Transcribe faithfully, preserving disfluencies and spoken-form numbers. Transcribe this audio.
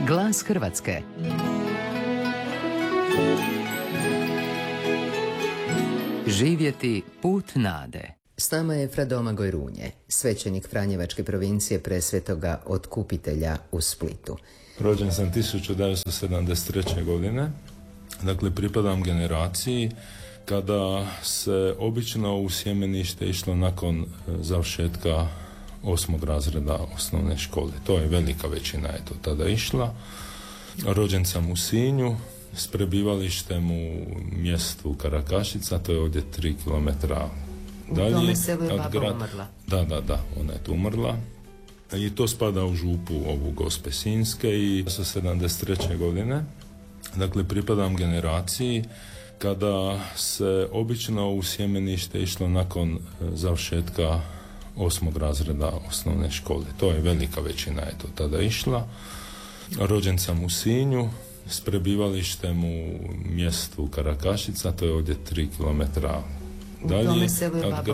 Glas Hrvatske. Živjeti put nade. S nama je Fra Domagoj Runje, svećenik Franjevačke provincije Presvetoga Otkupitelja u Splitu. Rođen sam tisuću devetsto sedamdeset treće. godine, dakle pripadam generaciji kada se obično u sjemenište išlo nakon završetka osmog razreda osnovne škole. To je velika većina je to tada išla. Rođen sam u Sinju s prebivalištem u mjestu Karakašica, to je ovdje tri kilometra dalje. U tome selu je baba grad... umrla. Da, da, da, ona je tu umrla. I to spada u župu ovu Gospe Sinjske i sa sedamdeset treće. godine, dakle pripadam generaciji kada se obično u sjemenište išlo nakon završetka osmog razreda osnovne škole. To je velika većina je to tada išla. Rođen sam u Sinju s prebivalištem u mjestu Karakašica, to je ovdje tri kilometra dalje. U tome selu je baba